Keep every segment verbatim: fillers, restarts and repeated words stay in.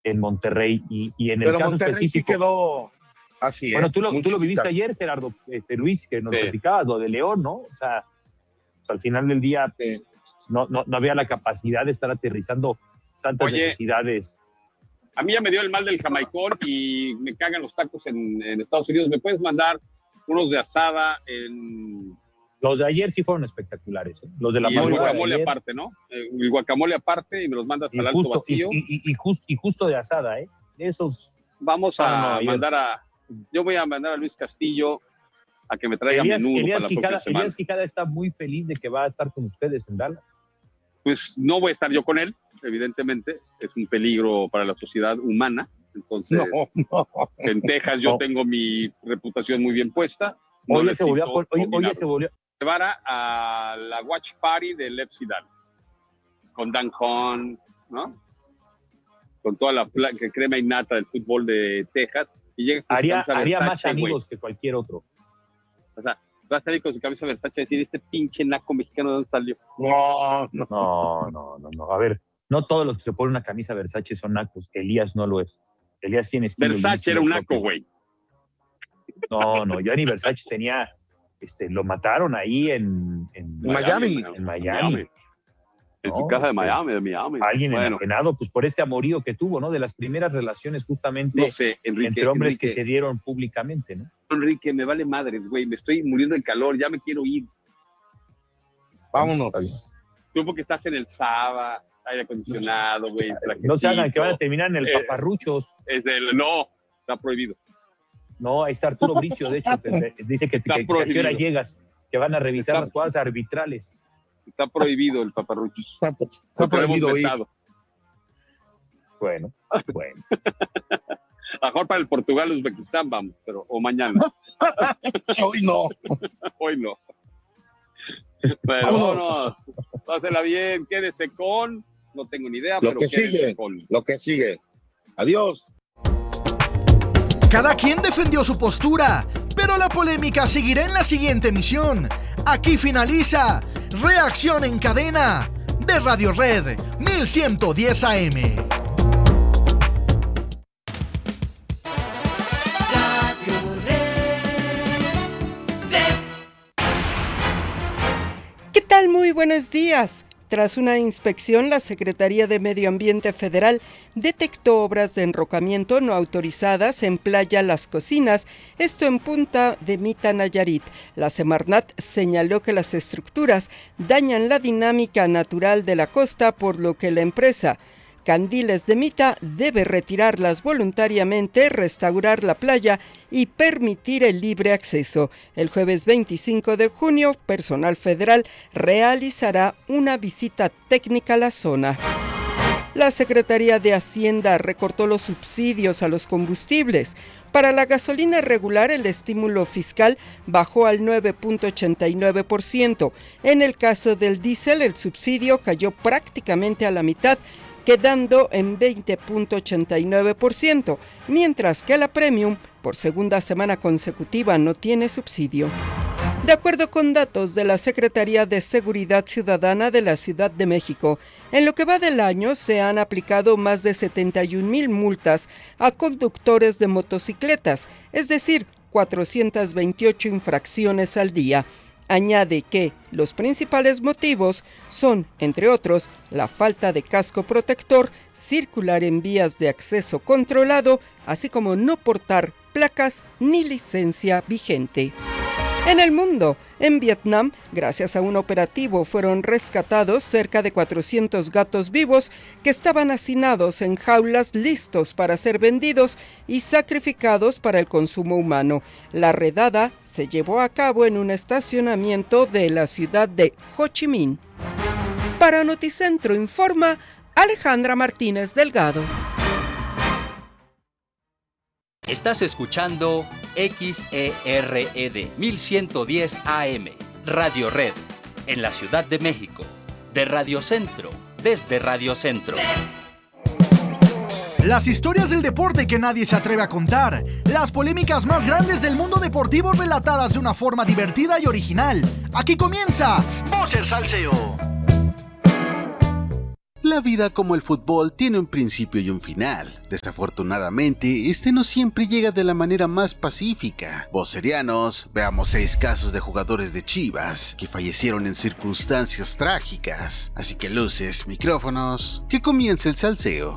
en Monterrey. Y, y en Pero el caso Monterrey específico... sí quedó así, Bueno, ¿eh? tú lo, Muy tú lo viviste chiquita. ayer, Gerardo, este, Luis, que nos Sí. platicabas, lo de León, ¿no? O sea, pues, al final del día Sí. no, no, no había la capacidad de estar aterrizando tantas Oye, necesidades. A mí ya me dio el mal del jamaicón y me cagan los tacos en, en Estados Unidos. ¿Me puedes mandar unos de asada en... Los de ayer sí fueron espectaculares, ¿eh? Los de la y el madrugada de guacamole ayer. aparte, ¿no? El guacamole aparte y me los mandas Y al alto justo, y, vacío. y, y, y just- y justo de asada, ¿eh? Esos. Vamos No, a no, ayer. mandar a... Yo voy a mandar a Luis Castillo a que me traiga Elías, menudo Elías para la próxima Quijada, semana. Elías Quijada está muy feliz de que va a estar con ustedes en Dallas. Pues no voy a estar yo con él, evidentemente. Es un peligro para la sociedad humana. Entonces, No, no. en Texas yo No. tengo mi reputación muy bien puesta. No Hoy se volvió, a necesito pon- hoy, hoy combinarlo. se volvió. Llevara a la Watch Party del Epsidal con Dan Hahn, ¿no? Con toda la pla- que crema innata del fútbol de Texas y llega con su Haría, camisa haría Versace, más amigos güey. que cualquier otro. O sea, va a salir con su camisa Versace y decir, este pinche naco mexicano, ¿de dónde salió? No, no. No, no, no, no. A ver, no todos los que se ponen una camisa Versace son nacos. Elías no lo es. Elías tiene estilo. y Versace estilo era un naco, propio. güey. No, no, Gianni Versace tenía, este, lo mataron ahí en, en Miami. En Miami. En No, su casa de este, Miami, de Miami. Alguien Bueno, enajenado, pues por este amorío que tuvo, ¿no? De las primeras relaciones justamente no sé, Enrique. entre hombres Enrique, que se dieron públicamente, ¿no? Enrique, me vale madre, güey. Me estoy muriendo de calor, ya me quiero ir. Vámonos. Tú porque estás en el Saba, aire acondicionado, güey. No se hagan que van a trajecito. terminar en el Eh, Paparruchos. Es del, no, está prohibido. No, ahí está Arturo Bricio, de hecho, que te- dice que, Está que, que a qué hora prohibido. llegas, que van a revisar Está- las jugadas arbitrales. Está prohibido el paparrucho. Está, está Lo tenemos prohibido ir. vetado. Bueno, bueno. A lo mejor para el Portugal, Uzbekistán vamos, pero o mañana. Hoy no. Hoy no. Pero Vámonos. no, pásela bien, quédese con, no tengo ni idea, Lo pero que quédese sigue. con. Lo que sigue. Adiós. Cada quien defendió su postura, pero la polémica seguirá en la siguiente emisión. Aquí finaliza Reacción en Cadena de Radio Red mil ciento diez A M. ¿Qué tal? Muy buenos días. Tras una inspección, la Secretaría de Medio Ambiente Federal detectó obras de enrocamiento no autorizadas en Playa Las Cocinas, esto en Punta de Mita, Nayarit. La Semarnat señaló que las estructuras dañan la dinámica natural de la costa, por lo que la empresa Candiles de Mita debe retirarlas voluntariamente, restaurar la playa y permitir el libre acceso. El jueves veinticinco de junio, personal federal realizará una visita técnica a la zona. La Secretaría de Hacienda recortó los subsidios a los combustibles. Para la gasolina regular, el estímulo fiscal bajó al nueve punto ochenta y nueve por ciento. En el caso del diésel, el subsidio cayó prácticamente a la mitad, quedando en veinte punto ochenta y nueve por ciento, mientras que la Premium, por segunda semana consecutiva, no tiene subsidio. De acuerdo con datos de la Secretaría de Seguridad Ciudadana de la Ciudad de México, en lo que va del año se han aplicado más de setenta y un mil multas a conductores de motocicletas, es decir, cuatrocientas veintiocho infracciones al día. Añade que los principales motivos son, entre otros, la falta de casco protector, circular en vías de acceso controlado, así como no portar placas ni licencia vigente. En el mundo, en Vietnam, gracias a un operativo, fueron rescatados cerca de cuatrocientos gatos vivos que estaban hacinados en jaulas listos para ser vendidos y sacrificados para el consumo humano. La redada se llevó a cabo en un estacionamiento de la ciudad de Ho Chi Minh. Para Noticentro informa Alejandra Martínez Delgado. Estás escuchando X E R E D mil ciento diez A M, Radio Red, en la Ciudad de México, de Radio Centro, desde Radio Centro. Las historias del deporte que nadie se atreve a contar, las polémicas más grandes del mundo deportivo relatadas de una forma divertida y original. Aquí comienza Voz el Salseo. La vida como el fútbol tiene un principio y un final. Desafortunadamente, este no siempre llega de la manera más pacífica. Vocerianos, veamos seis casos de jugadores de Chivas que fallecieron en circunstancias trágicas. Así que luces, micrófonos, que comience el salseo.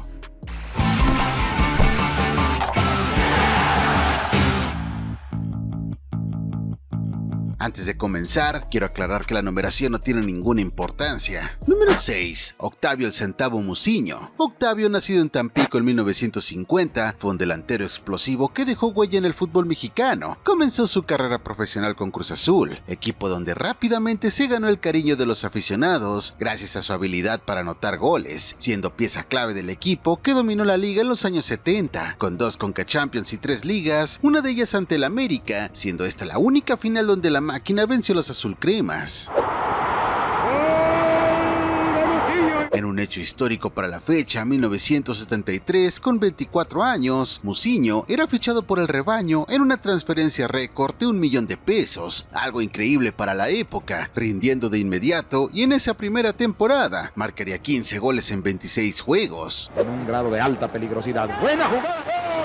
Antes de comenzar, quiero aclarar que la numeración no tiene ninguna importancia. Número seis. Octavio el Centavo Muciño. Octavio, nacido en Tampico en mil novecientos cincuenta, fue un delantero explosivo que dejó huella en el fútbol mexicano. Comenzó su carrera profesional con Cruz Azul, equipo donde rápidamente se ganó el cariño de los aficionados gracias a su habilidad para anotar goles, siendo pieza clave del equipo que dominó la liga en los años setenta, con dos Conca Champions y tres ligas, una de ellas ante el América, siendo esta la única final donde la máquina venció a los azulcremas. En un hecho histórico para la fecha, mil novecientos setenta y tres, con veinticuatro años, Muciño era fichado por el Rebaño en una transferencia récord de un millón de pesos, algo increíble para la época, rindiendo de inmediato y en esa primera temporada marcaría quince goles en veintiséis juegos. En un grado de alta peligrosidad. ¡Buena jugada!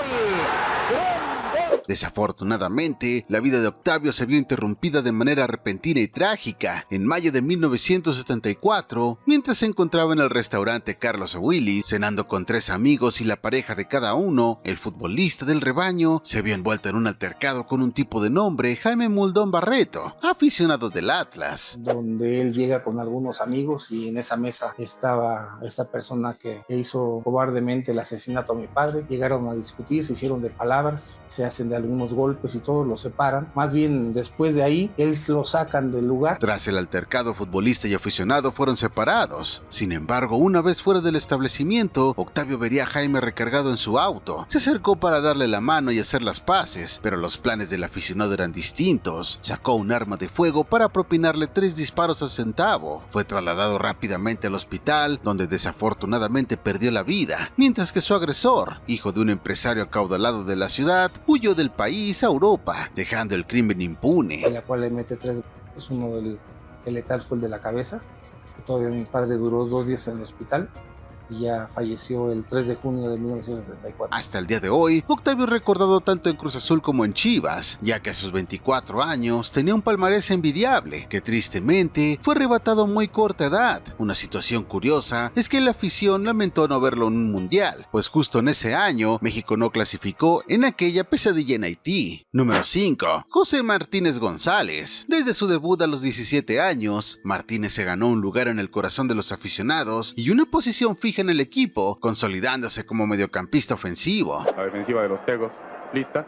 Desafortunadamente, la vida de Octavio se vio interrumpida de manera repentina y trágica en mayo de mil novecientos setenta y cuatro, mientras se encontraba en el restaurante Carlos Willy, cenando con tres amigos y la pareja de cada uno. El futbolista del Rebaño se vio envuelto en un altercado con un tipo de nombre Jaime Muldón Barreto, aficionado del Atlas. Donde él llega con algunos amigos y en esa mesa estaba esta persona que hizo cobardemente el asesinato a mi padre. Llegaron a discutir, se hicieron de palabras, se hacen de algunos golpes y todos los separan. Más bien después de ahí, él lo sacan del lugar. Tras el altercado, futbolista y aficionado fueron separados. Sin embargo, una vez fuera del establecimiento, Octavio vería a Jaime recargado en su auto. Se acercó para darle la mano y hacer las paces, pero los planes del aficionado eran distintos. Sacó un arma de fuego para propinarle tres disparos a Centavo. Fue trasladado rápidamente al hospital, donde desafortunadamente perdió la vida, mientras que su agresor, hijo de un empresario acaudalado de la ciudad, huyó del país a Europa, dejando el crimen impune. En la cual le mete tres, pues uno del el letal fue el de la cabeza. Todavía mi padre duró dos días en el hospital y ya falleció el tres de junio de mil novecientos setenta y cuatro. Hasta el día de hoy, Octavio es recordado tanto en Cruz Azul como en Chivas, ya que a sus veinticuatro años tenía un palmarés envidiable, que tristemente fue arrebatado a muy corta edad. Una situación curiosa es que la afición lamentó no verlo en un mundial, pues justo en ese año, México no clasificó en aquella pesadilla en Haití. Número cinco. José Martínez González. Desde su debut a los diecisiete años, Martínez se ganó un lugar en el corazón de los aficionados y una posición fija en el equipo, consolidándose como mediocampista ofensivo. La defensiva de los Tegos, lista.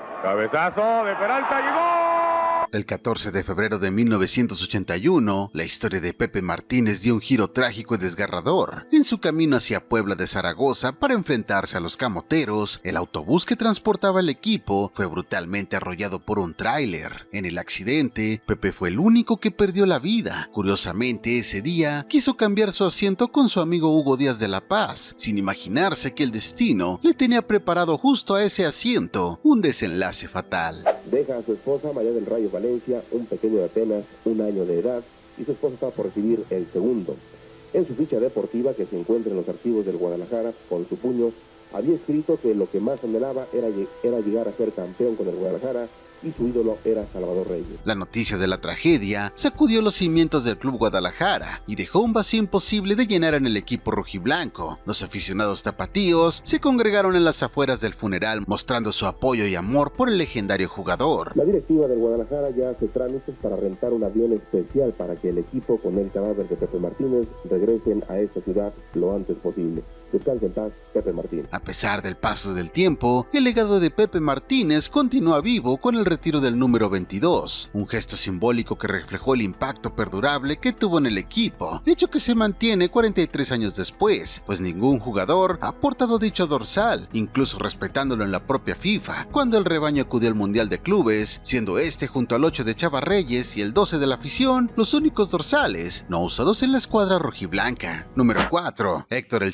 Cabezazo de Peralta, llegó. El catorce de febrero de mil novecientos ochenta y uno, la historia de Pepe Martínez dio un giro trágico y desgarrador. En su camino hacia Puebla de Zaragoza para enfrentarse a los camoteros, el autobús que transportaba el equipo fue brutalmente arrollado por un tráiler. En el accidente, Pepe fue el único que perdió la vida. Curiosamente, ese día quiso cambiar su asiento con su amigo Hugo Díaz de la Paz, sin imaginarse que el destino le tenía preparado justo a ese asiento un desenlace fatal. Deja a su esposa María del Rayo Valencia, un pequeño de apenas un año de edad, y su esposa está por recibir el segundo. En su ficha deportiva, que se encuentra en los archivos del Guadalajara, con su puño, había escrito que lo que más anhelaba era, era llegar a ser campeón con el Guadalajara, y su ídolo era Salvador Reyes. La noticia de la tragedia sacudió los cimientos del Club Guadalajara y dejó un vacío imposible de llenar en el equipo rojiblanco. Los aficionados tapatíos se congregaron en las afueras del funeral mostrando su apoyo y amor por el legendario jugador. La directiva del Guadalajara ya hace trámites para rentar un avión especial para que el equipo con el cadáver de Pepe Martínez regresen a esta ciudad lo antes posible. Descanse en paz, Pepe Martínez. A pesar del paso del tiempo, el legado de Pepe Martínez continúa vivo con el retiro del número veintidós, un gesto simbólico que reflejó el impacto perdurable que tuvo en el equipo, hecho que se mantiene cuarenta y tres años después, pues ningún jugador ha portado dicho dorsal, incluso respetándolo en la propia FIFA, cuando el rebaño acudió al Mundial de Clubes, siendo este junto al ocho de Chava Reyes y el doce de la afición los únicos dorsales no usados en la escuadra rojiblanca. Número cuatro. Héctor El Chal Hernández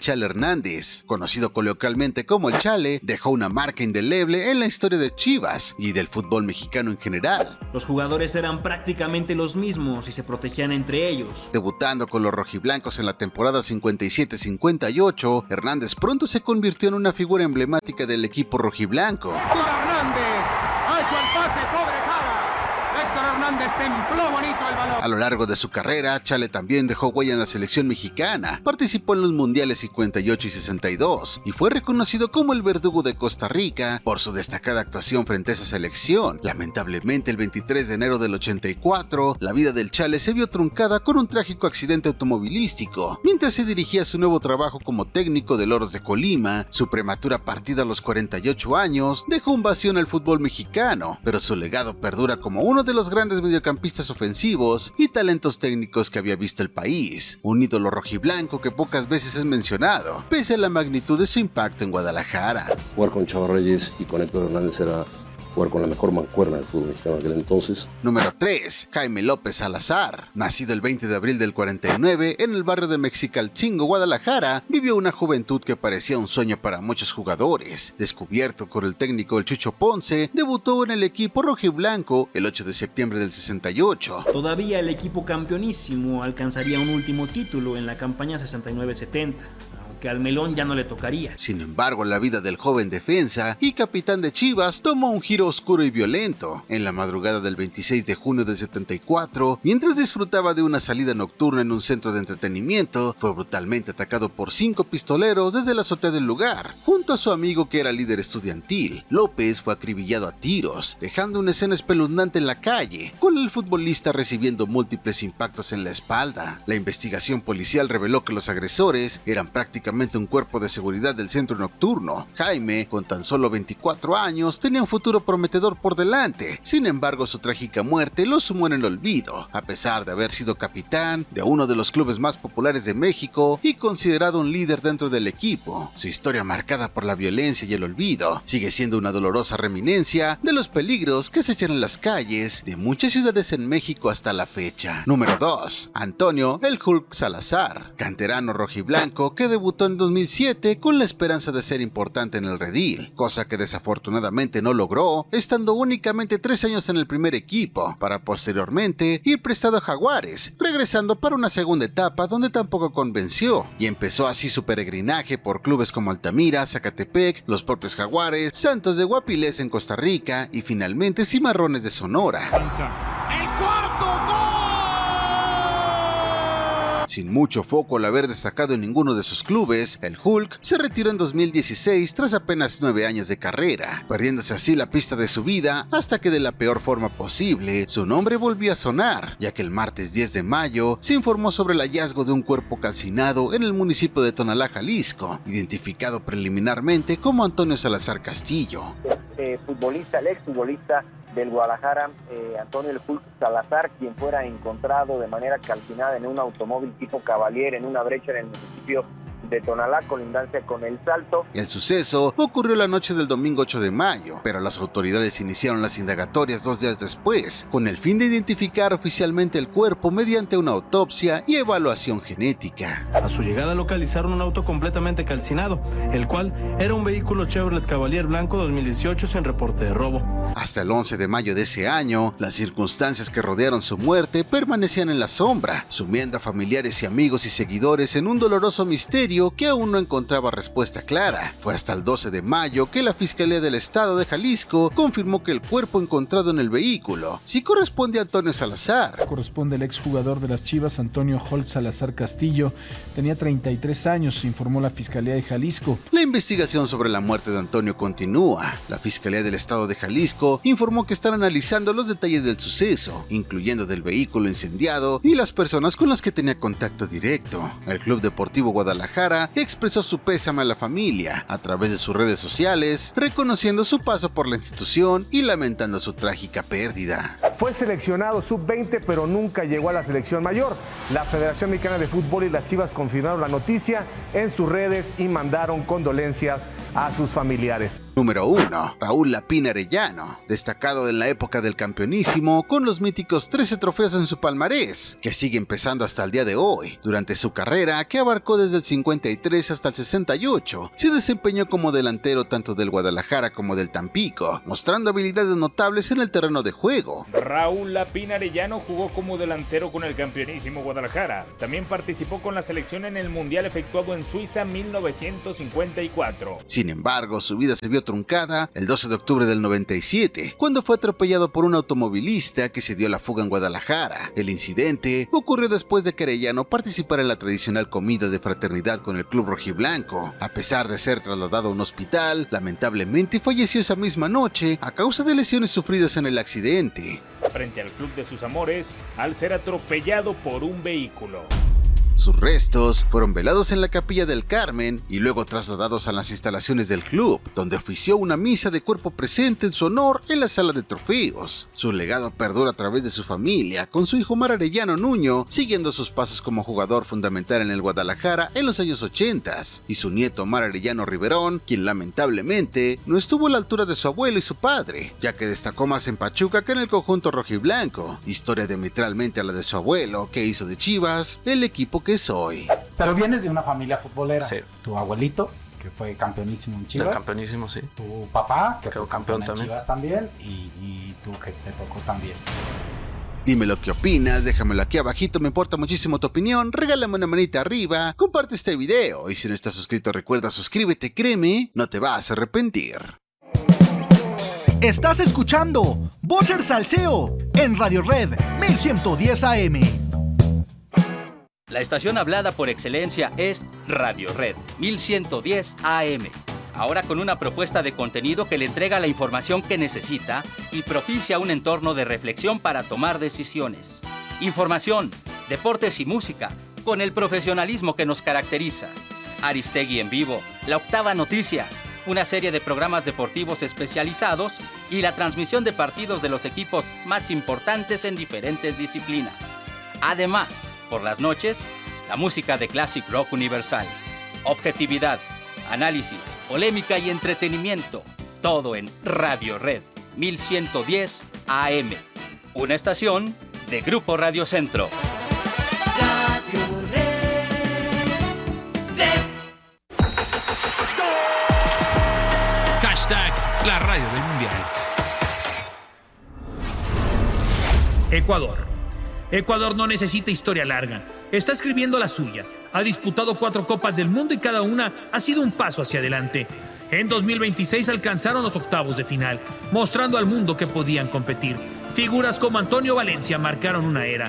Hernández, conocido coloquialmente como el Chale, dejó una marca indeleble en la historia de Chivas y del fútbol mexicano en general. Los jugadores eran prácticamente los mismos y se protegían entre ellos. Debutando con los rojiblancos en la temporada cincuenta y siete cincuenta y ocho, Hernández pronto se convirtió en una figura emblemática del equipo rojiblanco. Héctor Hernández ha hecho el pase sobre Jara. Héctor Hernández templó bonito el balón. A lo largo de su carrera, Chale también dejó huella en la selección mexicana, participó en los mundiales cincuenta y ocho y sesenta y dos y fue reconocido como el verdugo de Costa Rica por su destacada actuación frente a esa selección. Lamentablemente, el veintitrés de enero del ochenta y cuatro, la vida del Chale se vio truncada con un trágico accidente automovilístico. Mientras se dirigía a su nuevo trabajo como técnico de Loros de Colima, su prematura partida a los cuarenta y ocho años dejó un vacío en el fútbol mexicano, pero su legado perdura como uno de los grandes mediocampistas ofensivos y talentos técnicos que había visto el país, un ídolo rojiblanco que pocas veces es mencionado, pese a la magnitud de su impacto en Guadalajara. Jugar con Chava Reyes y con Héctor Hernández era jugar con la mejor mancuerna del fútbol mexicano de aquel entonces. Número tres. Jaime López Salazar. Nacido el veinte de abril del cuarenta y nueve en el barrio de Mexicalcingo, Guadalajara, vivió una juventud que parecía un sueño para muchos jugadores. Descubierto por el técnico El Chucho Ponce, debutó en el equipo rojiblanco el ocho de septiembre del sesenta y ocho. Todavía el equipo campeonísimo alcanzaría un último título en la campaña sesenta y nueve setenta. Que al Melón ya no le tocaría. Sin embargo, la vida del joven defensa y capitán de Chivas tomó un giro oscuro y violento. En la madrugada del veintiséis de junio del setenta y cuatro, mientras disfrutaba de una salida nocturna en un centro de entretenimiento, fue brutalmente atacado por cinco pistoleros desde la azotea del lugar, junto a su amigo que era líder estudiantil. López fue acribillado a tiros, dejando una escena espeluznante en la calle, con el futbolista recibiendo múltiples impactos en la espalda. La investigación policial reveló que los agresores eran prácticamente un cuerpo de seguridad del centro nocturno. Jaime, con tan solo veinticuatro años, tenía un futuro prometedor por delante. Sin embargo, su trágica muerte lo sumó en el olvido, a pesar de haber sido capitán de uno de los clubes más populares de México y considerado un líder dentro del equipo. Su historia, marcada por la violencia y el olvido, sigue siendo una dolorosa reminiscencia de los peligros que se echan en las calles de muchas ciudades en México hasta la fecha. Número dos. Antonio El Hulk Salazar, canterano rojiblanco que debutó en dos mil siete con la esperanza de ser importante en el redil, cosa que desafortunadamente no logró, estando únicamente tres años en el primer equipo, para posteriormente ir prestado a Jaguares, regresando para una segunda etapa donde tampoco convenció, y empezó así su peregrinaje por clubes como Altamira, Zacatepec, los propios Jaguares, Santos de Guapiles en Costa Rica y finalmente Cimarrones de Sonora. ¡El cuarto gol! Sin mucho foco al haber destacado en ninguno de sus clubes, el Hulk se retiró en dos mil dieciséis tras apenas nueve años de carrera, perdiéndose así la pista de su vida hasta que de la peor forma posible su nombre volvió a sonar, ya que el martes diez de mayo se informó sobre el hallazgo de un cuerpo calcinado en el municipio de Tonalá, Jalisco, identificado preliminarmente como Antonio Salazar Castillo. Eh, futbolista, el ex futbolista del Guadalajara, eh, Antonio El Hulk Salazar, quien fuera encontrado de manera calcinada en un automóvil tipo Cavalier en una brecha en el municipio de Tonalá, colindancia con El Salto. El suceso ocurrió la noche del domingo ocho de mayo, pero las autoridades iniciaron las indagatorias dos días después, con el fin de identificar oficialmente el cuerpo mediante una autopsia y evaluación genética. A su llegada localizaron un auto completamente calcinado, el cual era un vehículo Chevrolet Cavalier blanco dos mil dieciocho sin reporte de robo. Hasta el once de mayo de ese año, las circunstancias que rodearon su muerte permanecían en la sombra, sumiendo a familiares y amigos y seguidores en un doloroso misterio que aún no encontraba respuesta clara. Fue hasta el doce de mayo que la Fiscalía del Estado de Jalisco confirmó que el cuerpo encontrado en el vehículo sí corresponde a Antonio Salazar. Corresponde al exjugador de las Chivas, Antonio Hulk Salazar Castillo. Tenía treinta y tres años, informó la Fiscalía de Jalisco. La investigación sobre la muerte de Antonio continúa. La Fiscalía del Estado de Jalisco informó que están analizando los detalles del suceso, incluyendo del vehículo incendiado y las personas con las que tenía contacto directo. El Club Deportivo Guadalajara expresó su pésame a la familia a través de sus redes sociales, reconociendo su paso por la institución y lamentando su trágica pérdida. Fue seleccionado sub veinte, pero nunca llegó a la selección mayor. La Federación Mexicana de Fútbol y las Chivas confirmaron la noticia en sus redes y mandaron condolencias a sus familiares. Número uno. Raúl La Pina Arellano, destacado en la época del campeonísimo, con los míticos trece trofeos en su palmarés, que sigue empezando hasta el día de hoy. Durante su carrera, que abarcó desde el cincuenta y tres hasta el sesenta y ocho, se desempeñó como delantero tanto del Guadalajara como del Tampico, mostrando habilidades notables en el terreno de juego. Raúl La Pina Arellano jugó como delantero con el campeonísimo Guadalajara. También participó con la selección en el Mundial efectuado en Suiza mil novecientos cincuenta y cuatro. Sin embargo, su vida se vio truncada el doce de octubre del noventa y siete, cuando fue atropellado por un automovilista que se dio la fuga en Guadalajara. El incidente ocurrió después de que Arellano participara en la tradicional comida de fraternidad con el club rojiblanco. A pesar de ser trasladado a un hospital, lamentablemente falleció esa misma noche a causa de lesiones sufridas en el accidente. Frente al club de sus amores, al ser atropellado por un vehículo. Sus restos fueron velados en la Capilla del Carmen y luego trasladados a las instalaciones del club, donde ofició una misa de cuerpo presente en su honor en la sala de trofeos. Su legado perdura a través de su familia, con su hijo Omar Arellano Nuño siguiendo sus pasos como jugador fundamental en el Guadalajara en los años ochenta, y su nieto Omar Arellano Riverón, quien lamentablemente no estuvo a la altura de su abuelo y su padre, ya que destacó más en Pachuca que en el conjunto rojiblanco, historia diametralmente a la de su abuelo, que hizo de Chivas el equipo que soy. Pero vienes de una familia futbolera. Sí. Tu abuelito, que fue campeonísimo en Chivas. Del campeonísimo, sí. Tu papá, que quedó fue campeón campeón también. en Chivas también. Y, y tú, que te tocó también. Dime lo que opinas, déjamelo aquí abajito, me importa muchísimo tu opinión, regálame una manita arriba, comparte este video y si no estás suscrito recuerda suscríbete, créeme, no te vas a arrepentir. Estás escuchando Vocer Salseo en Radio Red mil ciento diez A M. La estación hablada por excelencia es Radio Red mil ciento diez A M. Ahora con una propuesta de contenido que le entrega la información que necesita y propicia un entorno de reflexión para tomar decisiones. Información, deportes y música, con el profesionalismo que nos caracteriza. Aristegui en vivo, La Octava Noticias, una serie de programas deportivos especializados y la transmisión de partidos de los equipos más importantes en diferentes disciplinas. Además, por las noches, la música de Classic Rock Universal. Objetividad, análisis, polémica y entretenimiento. Todo en Radio Red mil ciento diez A M. Una estación de Grupo Radio Centro. Radio Red. Hashtag la radio del mundial. Ecuador. Ecuador no necesita historia larga, está escribiendo la suya, ha disputado cuatro Copas del Mundo y cada una ha sido un paso hacia adelante. En dos mil veintiséis alcanzaron los octavos de final, mostrando al mundo que podían competir. Figuras como Antonio Valencia marcaron una era.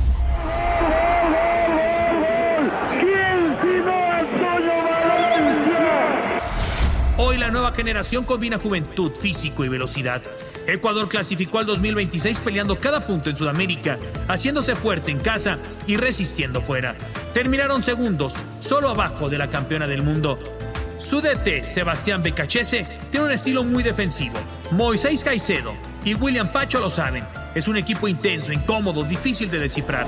¿Quién sino Antonio Valencia? Hoy la nueva generación combina juventud, físico y velocidad. Ecuador clasificó al dos mil veintiséis peleando cada punto en Sudamérica, haciéndose fuerte en casa y resistiendo fuera. Terminaron segundos, solo abajo de la campeona del mundo. Su D T, Sebastián Becachese, tiene un estilo muy defensivo. Moisés Caicedo y William Pacho lo saben. Es un equipo intenso, incómodo, difícil de descifrar.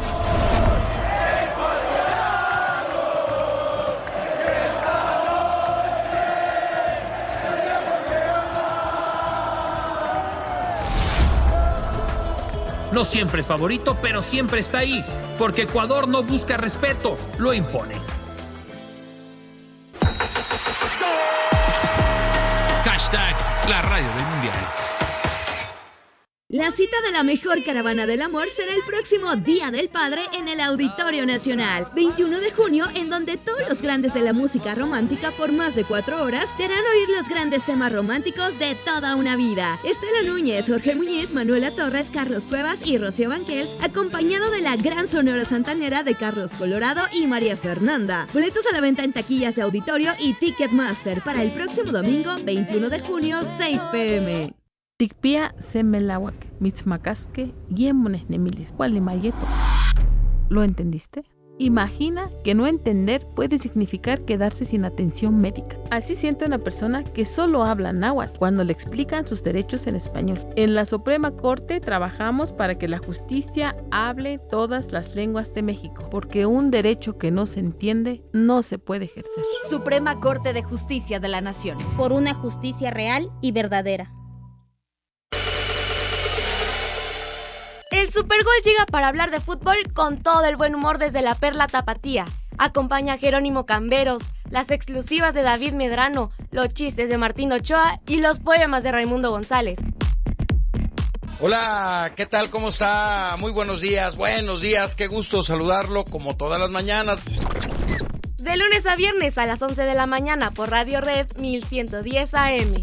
No siempre es favorito, pero siempre está ahí, porque Ecuador no busca respeto, lo impone. Hashtag la radio del mundial. La cita de la mejor caravana del amor será el próximo Día del Padre en el Auditorio Nacional, veintiuno de junio, en donde todos los grandes de la música romántica por más de cuatro horas te harán oír los grandes temas románticos de toda una vida. Estela Núñez, Jorge Muñiz, Manuela Torres, Carlos Cuevas y Rocío Banquels, acompañado de la gran sonora santanera de Carlos Colorado y María Fernanda. Boletos a la venta en taquillas de auditorio y Ticketmaster para el próximo domingo, veintiuno de junio, seis pe eme. Tikpia semelawak, mitzmacasque, yemones nemilis, mayeto. ¿Lo entendiste? Imagina que no entender puede significar quedarse sin atención médica. Así siente una persona que solo habla náhuatl cuando le explican sus derechos en español. En la Suprema Corte trabajamos para que la justicia hable todas las lenguas de México, porque un derecho que no se entiende no se puede ejercer. Suprema Corte de Justicia de la Nación. Por una justicia real y verdadera. El Supergol llega para hablar de fútbol con todo el buen humor desde la Perla Tapatía. Acompaña a Jerónimo Camberos, las exclusivas de David Medrano, los chistes de Martín Ochoa y los poemas de Raimundo González. Hola, ¿qué tal? ¿Cómo está? Muy buenos días, buenos días, qué gusto saludarlo como todas las mañanas. De lunes a viernes a las once de la mañana por Radio Red mil ciento diez A M.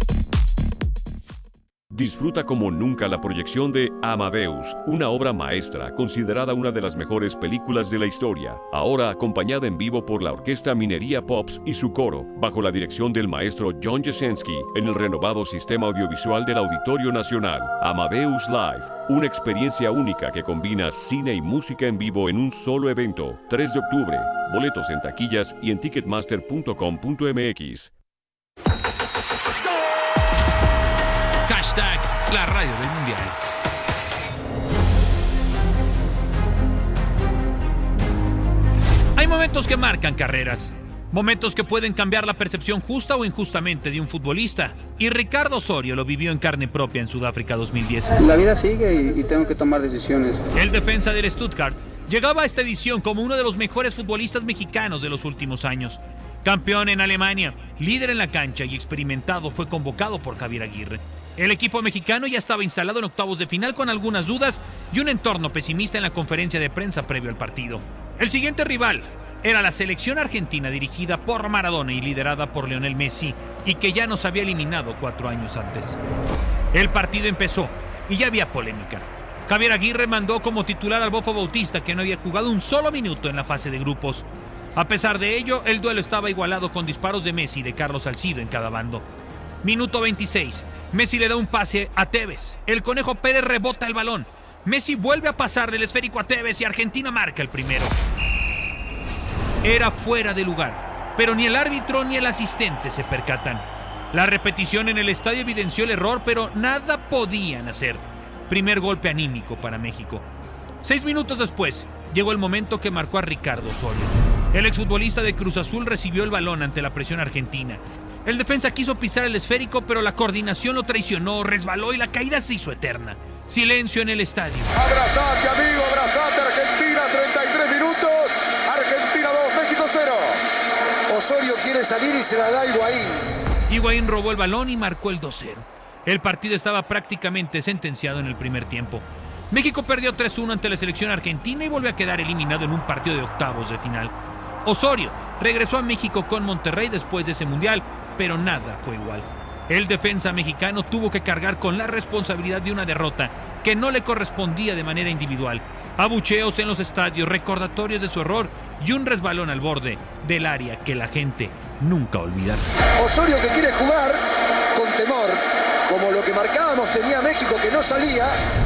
Disfruta como nunca la proyección de Amadeus, una obra maestra considerada una de las mejores películas de la historia, ahora acompañada en vivo por la Orquesta Minería Pops y su coro, bajo la dirección del maestro John Jasenski, en el renovado sistema audiovisual del Auditorio Nacional. Amadeus Live, una experiencia única que combina cine y música en vivo en un solo evento. tres de octubre, boletos en taquillas y en ticketmaster punto com punto m x. Hashtag la radio del mundial. Hay momentos que marcan carreras, momentos que pueden cambiar la percepción justa o injustamente de un futbolista. Y Ricardo Osorio lo vivió en carne propia en Sudáfrica dos mil diez. La vida sigue y, y tengo que tomar decisiones. El defensa del Stuttgart llegaba a esta edición como uno de los mejores futbolistas mexicanos de los últimos años. Campeón en Alemania, líder en la cancha y experimentado, fue convocado por Javier Aguirre. El equipo mexicano ya estaba instalado en octavos de final con algunas dudas y un entorno pesimista en la conferencia de prensa previo al partido. El siguiente rival era la selección argentina dirigida por Maradona y liderada por Lionel Messi, y que ya nos había eliminado cuatro años antes. El partido empezó y ya había polémica. Javier Aguirre mandó como titular al Bofo Bautista, que no había jugado un solo minuto en la fase de grupos. A pesar de ello, el duelo estaba igualado con disparos de Messi y de Carlos Salcido en cada bando. Minuto veintiséis, Messi le da un pase a Tevez. El Conejo Pérez rebota el balón. Messi vuelve a pasarle el esférico a Tevez y Argentina marca el primero. Era fuera de lugar, pero ni el árbitro ni el asistente se percatan. La repetición en el estadio evidenció el error, pero nada podían hacer. Primer golpe anímico para México. Seis minutos después, llegó el momento que marcó a Ricardo Osorio. El exfutbolista de Cruz Azul recibió el balón ante la presión argentina. El defensa quiso pisar el esférico, pero la coordinación lo traicionó, resbaló y la caída se hizo eterna. Silencio en el estadio. Abrazate, amigo, abrazate, Argentina, treinta y tres minutos. Argentina dos, México cero. Osorio quiere salir y se la da a Higuaín. Higuaín robó el balón y marcó el dos cero. El partido estaba prácticamente sentenciado en el primer tiempo. México perdió tres uno ante la selección argentina y volvió a quedar eliminado en un partido de octavos de final. Osorio regresó a México con Monterrey después de ese mundial, pero nada fue igual. El defensa mexicano tuvo que cargar con la responsabilidad de una derrota que no le correspondía de manera individual. Abucheos en los estadios, recordatorios de su error y un resbalón al borde del área que la gente nunca olvidará. Osorio, que quiere jugar con temor, como lo que marcábamos tenía México, que no salía.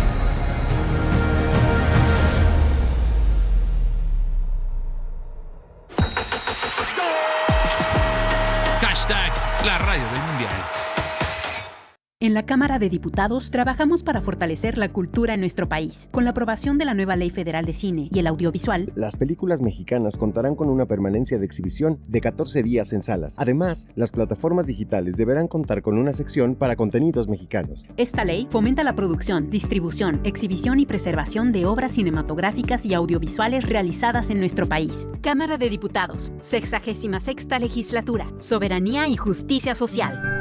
Hashtag la radio del mundial. En la Cámara de Diputados trabajamos para fortalecer la cultura en nuestro país. Con la aprobación de la nueva Ley Federal de Cine y el Audiovisual, las películas mexicanas contarán con una permanencia de exhibición de catorce días en salas. Además, las plataformas digitales deberán contar con una sección para contenidos mexicanos. Esta ley fomenta la producción, distribución, exhibición y preservación de obras cinematográficas y audiovisuales realizadas en nuestro país. Cámara de Diputados, sexagésima sexta legislatura, soberanía y justicia social.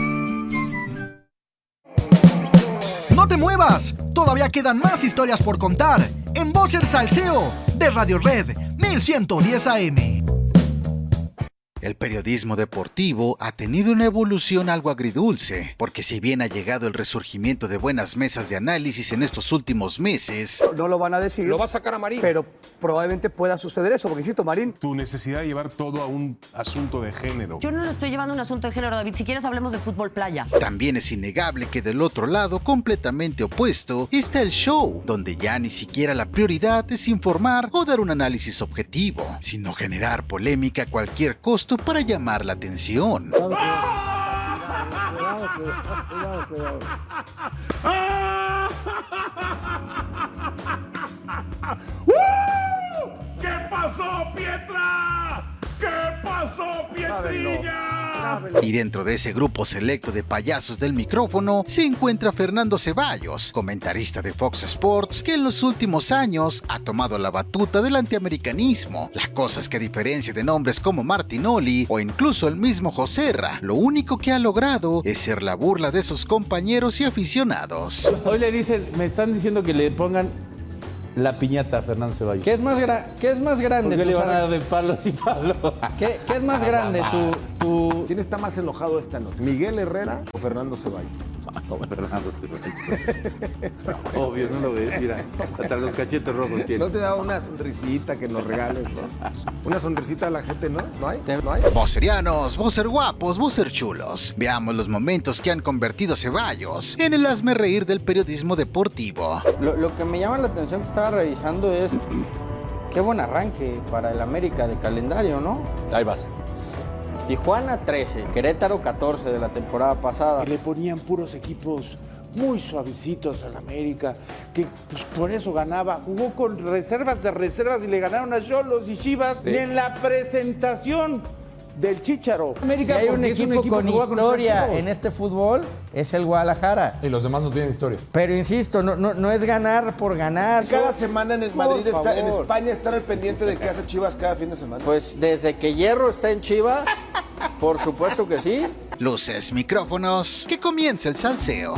¡No te muevas! Todavía quedan más historias por contar en Voz el Salseo de Radio Red mil ciento diez A M. El periodismo deportivo ha tenido una evolución algo agridulce, porque si bien ha llegado el resurgimiento de buenas mesas de análisis en estos últimos meses, no lo van a decir. Lo va a sacar a Marín. Pero probablemente pueda suceder eso, porque insisto, Marín. Tu necesidad de llevar todo a un asunto de género. Yo no lo estoy llevando a un asunto de género, David. Si quieres hablemos de fútbol playa. También es innegable que del otro lado, completamente opuesto, está el show, donde ya ni siquiera la prioridad es informar o dar un análisis objetivo, sino generar polémica a cualquier costo para llamar la atención. Cuidado, cuidado, cuidado, cuidado. ¿Qué pasó, Pietra? ¿Qué pasó, Pietriña? Y dentro de ese grupo selecto de payasos del micrófono se encuentra Fernando Ceballos, comentarista de Fox Sports, que en los últimos años ha tomado la batuta del antiamericanismo. La cosa es que a diferencia de nombres como Martinoli o incluso el mismo Joserra, lo único que ha logrado es ser la burla de sus compañeros y aficionados. Hoy le dicen, me están diciendo que le pongan la piñata a Fernando Ceballos. ¿Qué es más, gra ¿qué es más grande? ¿Por qué le van a dar de palos y palos? ¿Qué, ¿Qué es más grande? ¿Tu, tu... ¿Quién está más enojado esta noche? ¿Miguel Herrera o Fernando Ceballos? No, Fernando Ceballos. Obvio, no lo ves, mira. Hasta los cachetes rojos tiene. ¿No te da una sonrisita que nos regales, no? Una sonrisita a la gente, ¿no? ¿No hay? ¿No hay? Vocerianos, vocer guapos, vocer chulos. Veamos los momentos que han convertido a Ceballos en el hazme reír del periodismo deportivo. Lo, lo que me llama la atención que estaba revisando es qué buen arranque para el América de calendario, ¿no? Ahí vas. Tijuana trece, Querétaro catorce de la temporada pasada. Y le ponían puros equipos muy suavecitos al América, que pues por eso ganaba. Jugó con reservas de reservas y le ganaron a Xolos y Chivas. Sí. Y en la presentación del Chícharo. América, si hay un equipo, un equipo con historia con en este fútbol, es el Guadalajara. Y los demás no tienen historia. Pero insisto, no, no, no es ganar por ganar. Cada semana en el Madrid, está, en España, están al pendiente de qué hace Chivas cada fin de semana. Pues desde que Hierro está en Chivas, por supuesto que sí. Luces, micrófonos, que comience el salseo.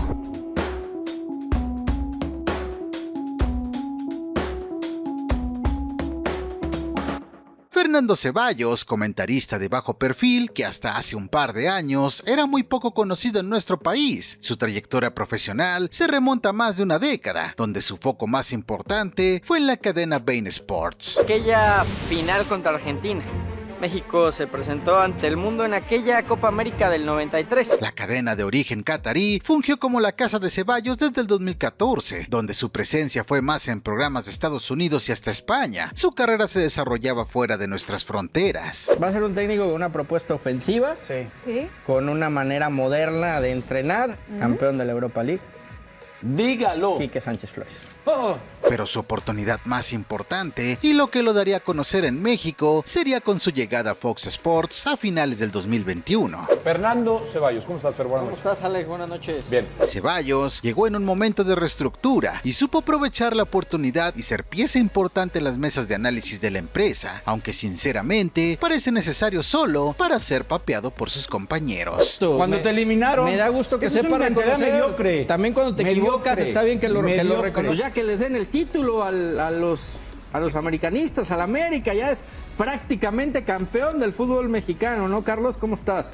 Fernando Ceballos, comentarista de bajo perfil que hasta hace un par de años era muy poco conocido en nuestro país. Su trayectoria profesional se remonta a más de una década, donde su foco más importante fue en la cadena beIN Sports. Aquella final contra Argentina. México se presentó ante el mundo en aquella Copa América del noventa y tres. La cadena de origen catarí fungió como la casa de Ceballos desde el dos mil catorce, donde su presencia fue más en programas de Estados Unidos y hasta España. Su carrera se desarrollaba fuera de nuestras fronteras. Va a ser un técnico con una propuesta ofensiva, sí. ¿Sí? Con una manera moderna de entrenar, uh-huh. Campeón de la Europa League. Dígalo. Quique Sánchez Flores. Oh. Pero su oportunidad más importante y lo que lo daría a conocer en México sería con su llegada a Fox Sports a finales del dos mil veintiuno. Fernando Ceballos, ¿cómo estás, Fer? Buenas ¿Cómo estás, Alex? Buenas noches. Bien. Ceballos llegó en un momento de reestructura y supo aprovechar la oportunidad y ser pieza importante en las mesas de análisis de la empresa, aunque sinceramente parece necesario solo para ser papeado por sus compañeros. Cuando me, te eliminaron, me da gusto que sepa reconocer. Mediocre. También cuando te mediocre. equivocas está bien que lo, que lo reconozcas. Ya que les den el título al, a, los, a los americanistas, al América, ya es prácticamente campeón del fútbol mexicano, ¿no, Carlos? ¿Cómo estás?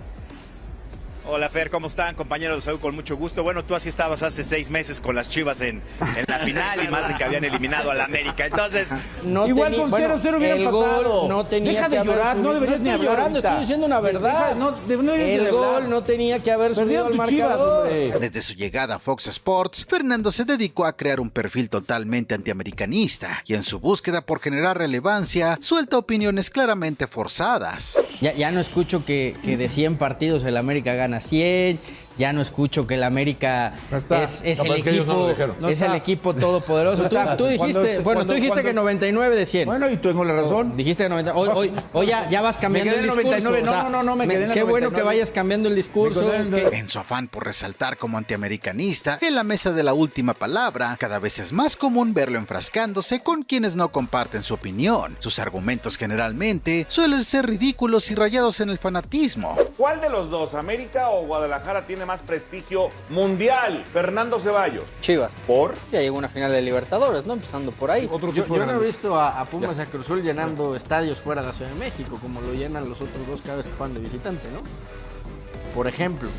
Hola, Fer, ¿cómo están? Compañeros, saludo con mucho gusto. Bueno, tú así estabas hace seis meses con las Chivas en, en la final y más de que habían eliminado al América. Entonces, no igual con cero cero bueno, hubiera pasado. No tenía Deja que de haber llorar, subido. no deberías no ni estoy hablar llorando, ahorita. estoy diciendo una verdad. Deja, no, de, no el gol hablar. no tenía que haber subido al marcador. Chivas, Desde su llegada a Fox Sports, Fernando se dedicó a crear un perfil totalmente antiamericanista y en su búsqueda por generar relevancia, suelta opiniones claramente forzadas. Ya, ya no escucho que, que de cien partidos el América gana cien. Ya no escucho que el América no es, es, no, el, equipo, no es el equipo todopoderoso. No tú, tú dijiste, cuando, bueno, cuando, tú dijiste cuando, que noventa y nueve de cien. Bueno, y tú tengo la razón. Oh, dijiste que noventa. Hoy, hoy, hoy ya, ya vas cambiando el discurso. noventa y nueve. No, o sea, no, no, no, me quedé en Qué noventa y nueve. Bueno que vayas cambiando el discurso. Que... En su afán por resaltar como antiamericanista, en la mesa de la última palabra, cada vez es más común verlo enfrascándose con quienes no comparten su opinión. Sus argumentos generalmente suelen ser ridículos y rayados en el fanatismo. ¿Cuál de los dos, América o Guadalajara, tiene más prestigio mundial. Fernando Ceballos. Chivas. ¿Por? Ya llegó una final de Libertadores, ¿no? Empezando por ahí. Otro yo tipo yo de no he grandes. visto a, a Pumas y a Cruz Azul llenando estadios fuera de la Ciudad de México, como lo llenan los otros dos cada vez que van de visitante, ¿no? Por ejemplo.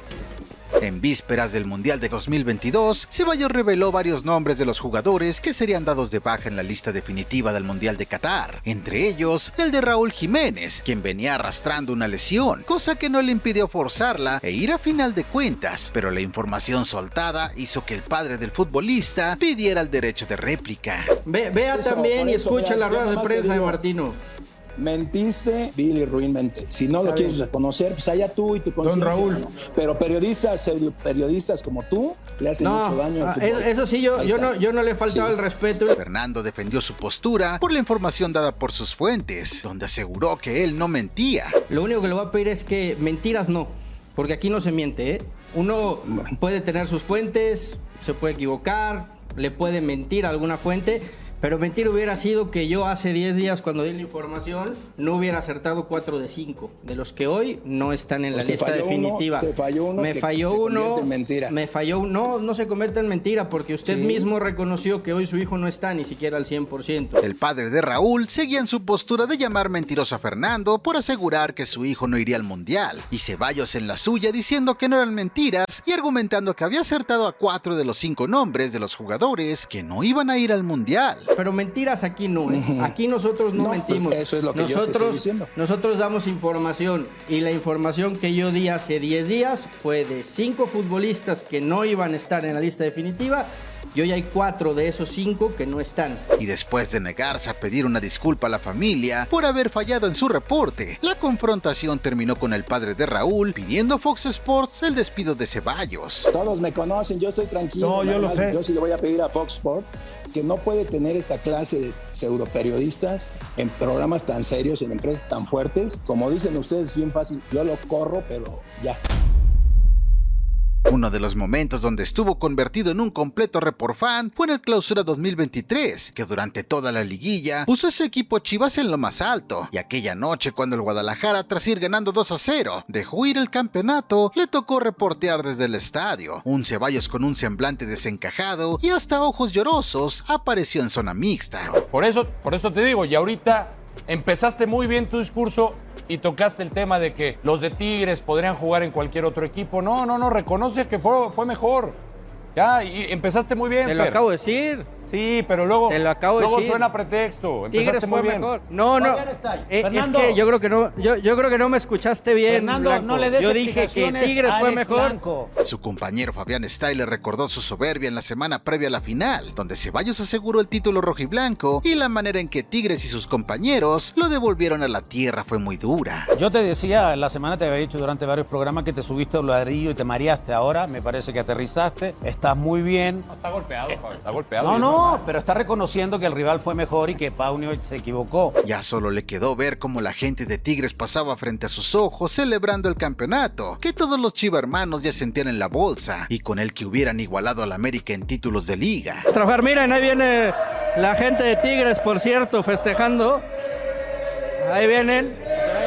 En vísperas del Mundial de dos mil veintidós, Ceballos reveló varios nombres de los jugadores que serían dados de baja en la lista definitiva del Mundial de Qatar, entre ellos el de Raúl Jiménez, quien venía arrastrando una lesión, cosa que no le impidió forzarla e ir a final de cuentas, pero la información soltada hizo que el padre del futbolista pidiera el derecho de réplica. Ve, vea Eso, también por y eso, escucha mira, la yo rueda de nomás te prensa de digo, Martino. Mentiste vil y ruinmente. Si no lo Está quieres bien. reconocer, pues allá tú y tu conciencia. Raúl. ¿no? Pero periodistas, pseudo periodistas como tú, le hacen No, mucho daño al ah, fútbol. eso, eso sí, yo, Ahí yo, no, estás. yo no le he faltado Sí. el respeto. Fernando defendió su postura por la información dada por sus fuentes, donde aseguró que él no mentía. Lo único que le voy a pedir es que mentiras no, porque aquí no se miente, ¿eh? Uno puede tener sus fuentes, se puede equivocar, le puede mentir a alguna fuente, pero mentir hubiera sido que yo hace diez días cuando di la información no hubiera acertado cuatro de cinco, de los que hoy no están en Pues la te lista falló definitiva. uno, te falló uno me que falló se uno, convierte en mentira. me falló uno, no, no se convierte en mentira porque usted Sí. mismo reconoció que hoy su hijo no está ni siquiera al cien por ciento. El padre de Raúl seguía en su postura de llamar mentiroso a Fernando por asegurar que su hijo no iría al Mundial, y Ceballos en la suya diciendo que no eran mentiras y argumentando que había acertado a cuatro de los cinco nombres de los jugadores que no iban a ir al Mundial. Pero mentiras aquí no, ¿eh? Ujú. Aquí nosotros no, No, mentimos. pues eso es lo que yo te nosotros, estoy diciendo. Nosotros damos información y la información que yo di hace diez días fue de cinco futbolistas que no iban a estar en la lista definitiva y hoy hay cuatro de esos cinco que no están. Y después de negarse a pedir una disculpa a la familia por haber fallado en su reporte, la confrontación terminó con el padre de Raúl pidiendo a Fox Sports el despido de Ceballos. Todos me conocen, yo estoy tranquilo. No, yo nada lo más, sé. Yo sí le voy a pedir a Fox Sports que no puede tener esta clase de pseudoperiodistas en programas tan serios, en empresas tan fuertes. Como dicen ustedes, bien fácil, yo lo corro, pero ya. Uno de los momentos donde estuvo convertido en un completo reporfan fue en el Clausura dos mil veintitrés, que durante toda la liguilla puso a su equipo Chivas en lo más alto, y aquella noche cuando el Guadalajara, tras ir ganando dos a cero, dejó ir el campeonato, le tocó reportear desde el estadio. Un Ceballos con un semblante desencajado y hasta ojos llorosos apareció en zona mixta. Por eso, por eso te digo, y ahorita empezaste muy bien tu discurso y tocaste el tema de que los de Tigres podrían jugar en cualquier otro equipo. No, no, no, reconoce que fue, fue mejor. Ya, y empezaste muy bien, Te lo Fer. acabo de decir. Sí, pero luego, Te lo acabo de luego decir. suena pretexto. Tigres Empezaste fue muy bien. mejor. No, no. Eh, es que yo creo que no, yo, yo creo que no me escuchaste bien. Fernando, Blanco. no le des Yo dije que explicaciones Tigres a fue Alex mejor. Blanco. Su compañero Fabián Steyler recordó su soberbia en la semana previa a la final, donde Ceballos aseguró el título rojiblanco y la manera en que Tigres y sus compañeros lo devolvieron a la tierra fue muy dura. Yo te decía, la semana te había dicho durante varios programas que te subiste a un ladrillo y te mareaste. Ahora me parece que aterrizaste, estás muy bien. No, está golpeado, Fabi, está golpeado. No, y es no, normal. pero está reconociendo que el rival fue mejor y que Paunio se equivocó. Ya solo le quedó ver cómo la gente de Tigres pasaba frente a sus ojos celebrando el campeonato, que todos los Chiva hermanos ya sentían en la bolsa, y con el que hubieran igualado al América en títulos de liga. Trabajar, miren, ahí viene la gente de Tigres, por cierto, festejando. Ahí vienen.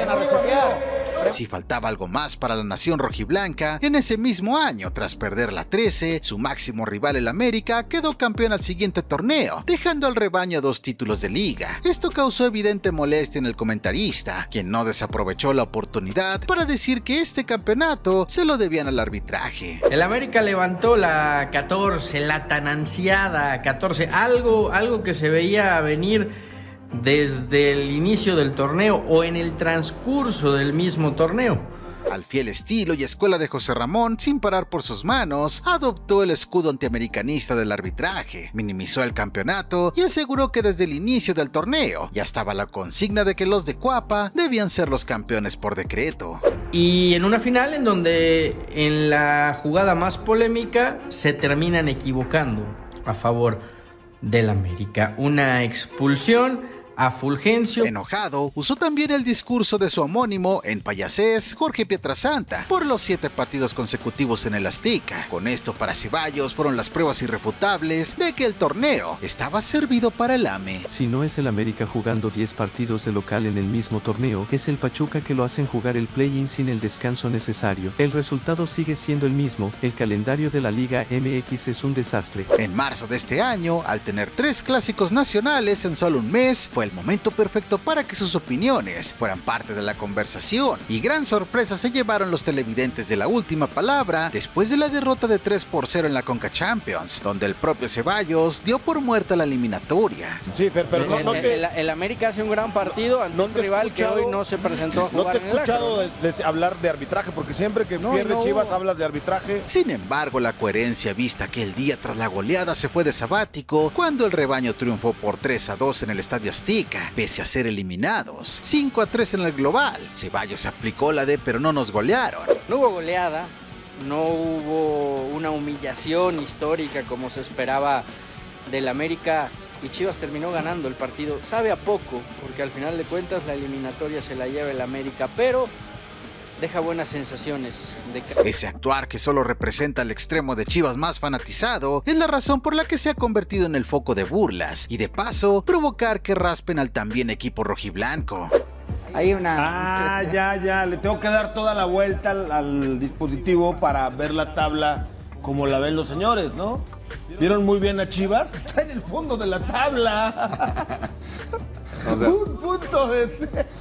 Si faltaba algo más para la nación rojiblanca, en ese mismo año, tras perder la trece, su máximo rival el América quedó campeón al siguiente torneo, dejando al rebaño dos títulos de liga. Esto causó evidente molestia en el comentarista, quien no desaprovechó la oportunidad para decir que este campeonato se lo debían al arbitraje. El América levantó la catorce, la tan ansiada catorce, algo, algo que se veía venir desde el inicio del torneo o en el transcurso del mismo torneo. Al fiel estilo y escuela de José Ramón, sin parar por sus manos, adoptó el escudo antiamericanista del arbitraje, minimizó el campeonato y aseguró que desde el inicio del torneo ya estaba la consigna de que los de Cuapa debían ser los campeones por decreto. Y en una final en donde en la jugada más polémica se terminan equivocando a favor del América. Una expulsión a Fulgencio. Enojado, usó también el discurso de su homónimo en Payasés, Jorge Pietrasanta, por los siete partidos consecutivos en el Azteca. Con esto, para Ceballos fueron las pruebas irrefutables de que el torneo estaba servido para el A M E. Si no es el América jugando diez partidos de local en el mismo torneo, es el Pachuca que lo hacen jugar el play-in sin el descanso necesario. El resultado sigue siendo el mismo, el calendario de la Liga M X es un desastre. En marzo de este año, al tener tres clásicos nacionales en solo un mes, fue el momento perfecto para que sus opiniones fueran parte de la conversación. Y gran sorpresa se llevaron los televidentes de La Última Palabra después de la derrota de tres por cero en la Conca Champions, donde el propio Ceballos dio por muerta la eliminatoria. Sí, Fer, pero no, no el, te... el, el América hace un gran partido ante no un rival que hoy no se presentó a jugar. No te he en el escuchado Acro, de, de hablar de arbitraje, porque siempre que no, pierde no. Chivas hablas de arbitraje. Sin embargo, la coherencia vista que el día tras la goleada se fue de sabático cuando el rebaño triunfó por tres a dos en el Estadio Azteca, pese a ser eliminados. cinco a tres en el global. Ceballos aplicó la de pero no nos golearon. No hubo goleada, no hubo una humillación histórica como se esperaba del América y Chivas terminó ganando el partido. Sabe a poco, porque al final de cuentas la eliminatoria se la lleva el América, pero deja buenas sensaciones. De que... Ese actuar que solo representa el extremo de Chivas más fanatizado es la razón por la que se ha convertido en el foco de burlas y de paso provocar que raspen al también equipo rojiblanco. Hay una... Ah, ya, ya, le tengo que dar toda la vuelta al, al dispositivo para ver la tabla como la ven los señores, ¿no? ¿Vieron muy bien a Chivas? Está en el fondo de la tabla. O sea... Un punto de...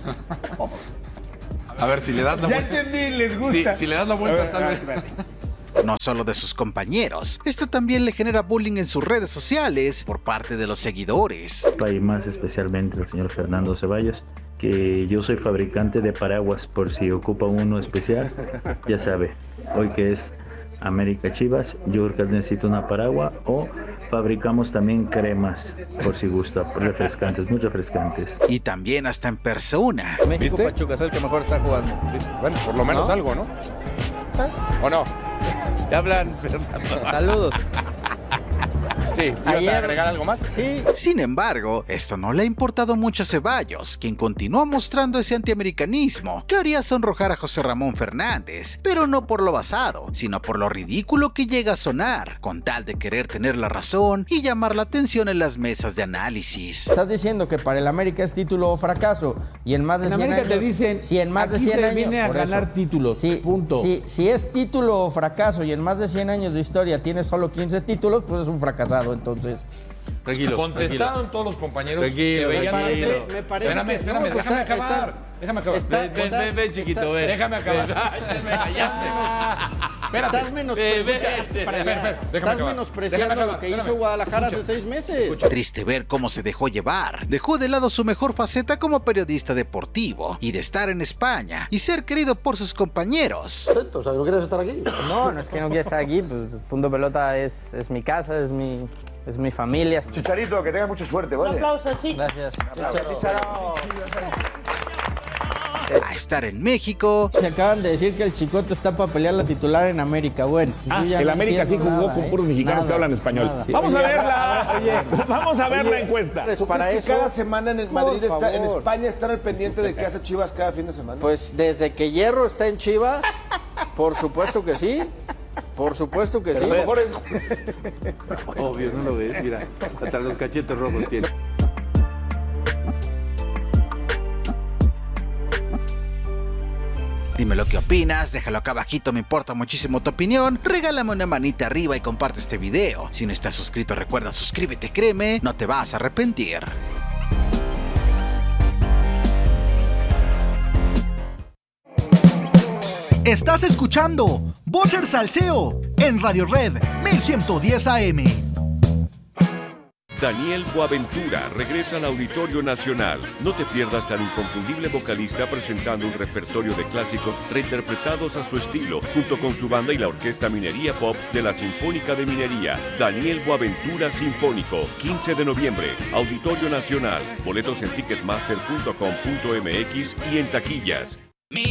A ver, si le das la ya vuelta. Ya entendí, les gusta. Si, si le das la vuelta, ver, tal vez. No solo de sus compañeros, esto también le genera bullying en sus redes sociales por parte de los seguidores. Y más especialmente el señor Fernando Ceballos, que yo soy fabricante de paraguas, por si ocupa uno especial, ya sabe, hoy que es América Chivas, yo creo que necesito una paraguas o fabricamos también cremas, por si gusta, refrescantes, muy refrescantes. Y también hasta en persona. México Pachuca es el que mejor está jugando. Bueno, por lo menos ¿no? algo, ¿no? ¿Eh? ¿O no? ¿Te hablan? Saludos. Sí, ¿ibas a agregar algo más? Sí. Sin embargo, esto no le ha importado mucho a Ceballos, quien continuó mostrando ese antiamericanismo que haría sonrojar a José Ramón Fernández, pero no por lo basado, sino por lo ridículo que llega a sonar, con tal de querer tener la razón y llamar la atención en las mesas de análisis. Estás diciendo que para el América es título o fracaso y en más de en cien América años... te dicen, si en más de cien se años, viene a ganar eso, títulos, si, punto. Si, si es título o fracaso y en más de cien años de historia tienes solo quince títulos, pues es un fracasado. Entonces, tranquilo. Contestaron tranquilo. Todos los compañeros tranquilo, que veían. Me parece, me parece espérame, que, espérame, no, déjame está, acabar. Está, déjame acabar. Está, ven, ven, estás, ven, ven, chiquito, está, ven. Déjame acabar. Espérate. Estás menospreciando, menospreciando lo que hizo Guadalajara hace seis meses. Triste ver cómo se dejó llevar. Dejó de lado su mejor faceta como periodista deportivo y de estar en España y ser querido por sus compañeros. O sea, ¿no quieres estar aquí? No, no es que no quiera estar aquí. Pues, Punto Pelota es, es mi casa, es mi, es mi familia. Chicharito, que tengas mucha suerte, ¿vale? Un aplauso, chicos. Gracias. Chicharito. A estar en México. Se acaban de decir que el Chicote está para pelear la titular en América. Bueno, ah, el no América sí jugó nada, con puros eh, mexicanos nada, que hablan español. Nada. Vamos oye, a verla. Oye, vamos a ver oye, la encuesta. Pues ¿Tú para crees eso, que cada semana en el Madrid por está, en favor. España están al pendiente de qué hace Chivas cada fin de semana? Pues desde que Hierro está en Chivas, por supuesto que sí. Por supuesto que Pero sí. A lo mejor es... Obvio, no lo ves, mira. Hasta los cachetes rojos tiene. Dime lo que opinas, déjalo acá abajito, me importa muchísimo tu opinión. Regálame una manita arriba y comparte este video. Si no estás suscrito, recuerda suscríbete, créeme, no te vas a arrepentir. Estás escuchando Vocer Salseo en Radio Red mil ciento diez A M. Daniel Boaventura regresa al Auditorio Nacional. No te pierdas al inconfundible vocalista presentando un repertorio de clásicos reinterpretados a su estilo, junto con su banda y la Orquesta Minería Pops de la Sinfónica de Minería. Daniel Boaventura Sinfónico, quince de noviembre, Auditorio Nacional. Boletos en ticketmaster punto com punto m x y en taquillas.